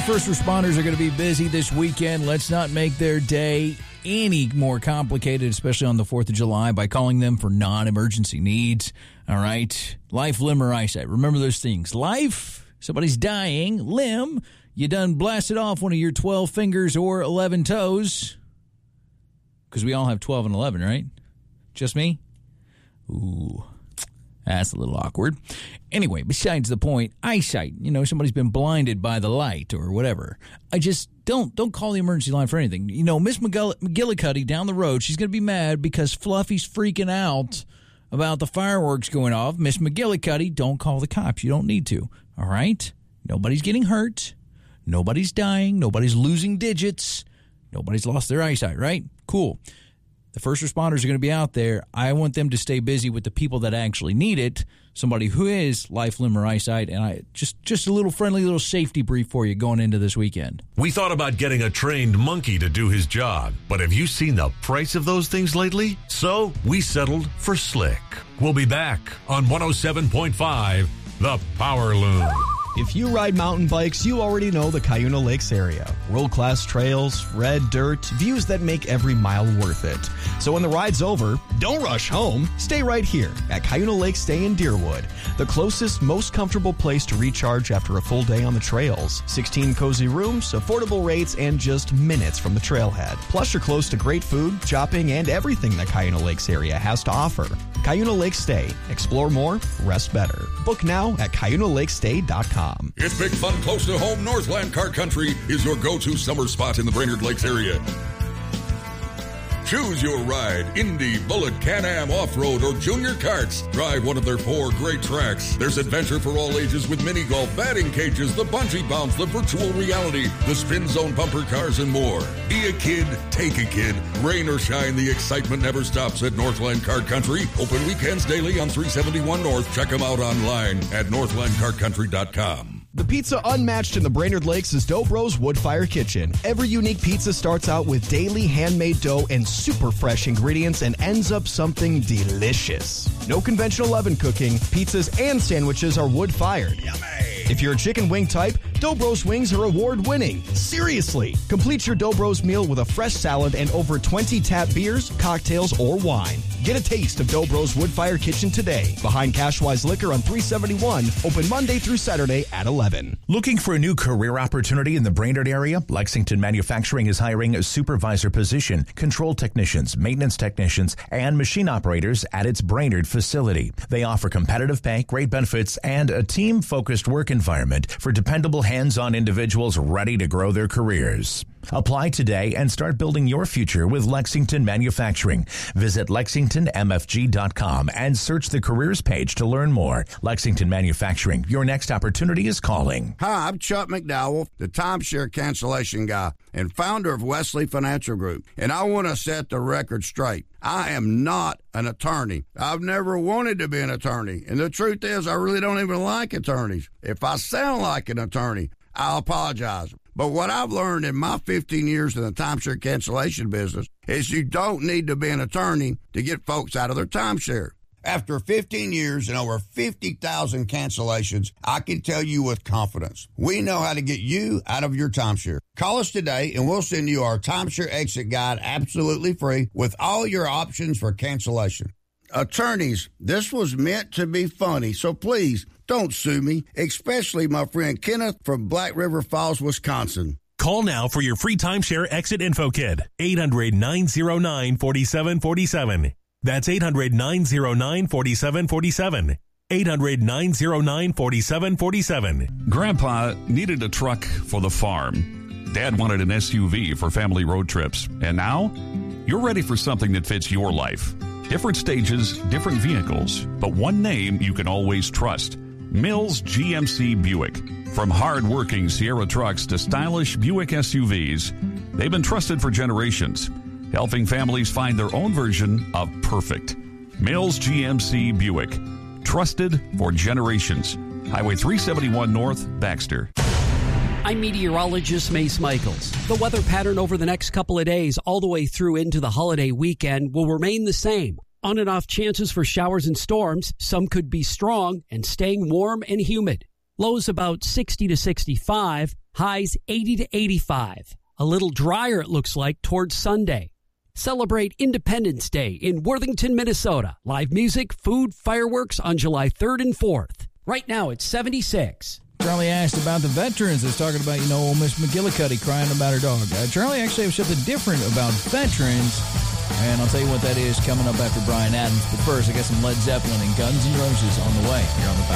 first responders are going to be busy this weekend. Let's not make their day any more complicated, especially on the 4th of July, by calling them for non-emergency needs. All right? Life, limb, or eyesight. Remember those things. Life, somebody's dying. Limb, you done blasted off one of your 12 fingers or 11 toes. Because we all have 12 and 11, right? Just me? Ooh, that's a little awkward. Anyway, besides the point, eyesight. You know, somebody's been blinded by the light or whatever. I just don't call the emergency line for anything. You know, Miss McGillicuddy down the road, she's going to be mad because Fluffy's freaking out about the fireworks going off. Miss McGillicuddy, don't call the cops. You don't need to. All right? Nobody's getting hurt. Nobody's dying. Nobody's losing digits. Nobody's lost their eyesight, right? Cool. The first responders are going to be out there. I want them to stay busy with the people that actually need it. Somebody who is life, limb, or eyesight. And I just a little friendly little safety brief for you going into this weekend. We thought about getting a trained monkey to do his job, but have you seen the price of those things lately? So we settled for Slick. We'll be back on 107.5, The Power Loom. If you ride mountain bikes, you already know the Cuyuna Lakes area. World-class trails, red dirt, views that make every mile worth it. So when the ride's over, don't rush home. Stay right here at Cuyuna Lake Stay in Deerwood, the closest, most comfortable place to recharge after a full day on the trails. 16 cozy rooms, affordable rates, and just minutes from the trailhead. Plus, you're close to great food, shopping, and everything the Cuyuna Lakes area has to offer. Cuyuna Lake Stay. Explore more, rest better. Book now at CuyunaLakeStay.com. It's big fun close to home. Northland Car Country is your go-to summer spot in the Brainerd Lakes area. Choose your ride, Indy, Bullet, Can-Am, Off-Road, or Junior Karts. Drive one of their 4 great tracks. There's adventure for all ages with mini golf, batting cages, the bungee bounce, the virtual reality, the spin zone bumper cars, and more. Be a kid, take a kid. Rain or shine, the excitement never stops at Northland Car Country. Open weekends daily on 371 North. Check them out online at northlandcarcountry.com. The pizza unmatched in the Brainerd Lakes is Dobro's Wood Fire Kitchen. Every unique pizza starts out with daily handmade dough and super fresh ingredients and ends up something delicious. No conventional oven cooking, pizzas and sandwiches are wood-fired. Yummy! If you're a chicken wing type, Dobro's wings are award-winning. Seriously! Complete your Dobro's meal with a fresh salad and over 20 tap beers, cocktails, or wine. Get a taste of Dobro's Wood Fire Kitchen today. Behind Cashwise Liquor on 371, open Monday through Saturday at 11. Looking for a new career opportunity in the Brainerd area? Lexington Manufacturing is hiring a supervisor position, control technicians, maintenance technicians, and machine operators at its Brainerd facility. They offer competitive pay, great benefits, and a team-focused work environment for dependable hands-on individuals ready to grow their careers. Apply today and start building your future with Lexington Manufacturing. Visit LexingtonMFG.com and search the careers page to learn more. Lexington Manufacturing, your next opportunity is calling. Hi, I'm Chuck McDowell, the timeshare cancellation guy and founder of Wesley Financial Group. And I want to set the record straight. I am not an attorney. I've never wanted to be an attorney. And the truth is, I really don't even like attorneys. If I sound like an attorney, I'll apologize. But what I've learned in my 15 years in the timeshare cancellation business is you don't need to be an attorney to get folks out of their timeshare. After 15 years and over 50,000 cancellations, I can tell you with confidence, we know how to get you out of your timeshare. Call us today and we'll send you our timeshare exit guide absolutely free with all your options for cancellation. Attorneys, this was meant to be funny, so please don't sue me, especially my friend Kenneth from Black River Falls, Wisconsin. Call now for your free timeshare exit info kit. 800-909-4747. That's 800-909-4747. 800-909-4747. Grandpa needed a truck for the farm. Dad wanted an SUV for family road trips. And now, you're ready for something that fits your life. Different stages, different vehicles, but one name you can always trust. Mills GMC Buick. From hard-working Sierra trucks to stylish Buick SUVs, they've been trusted for generations, helping families find their own version of perfect. Mills GMC Buick. Trusted for generations. Highway 371 North, Baxter. I'm meteorologist Mace Michaels. The weather pattern over the next couple of days all the way through into the holiday weekend will remain the same. On and off chances for showers and storms. Some could be strong and staying warm and humid. Lows about 60 to 65. Highs 80 to 85. A little drier, it looks like, towards Sunday. Celebrate Independence Day in Worthington, Minnesota. Live music, food, fireworks on July 3rd and 4th. Right now, it's 76. Charlie asked about the veterans. I was talking about, old Miss McGillicuddy crying about her dog. Charlie actually has something different about veterans, and I'll tell you what that is coming up after Bryan Adams. But first, I got some Led Zeppelin and Guns N' Roses on the way here on the Power.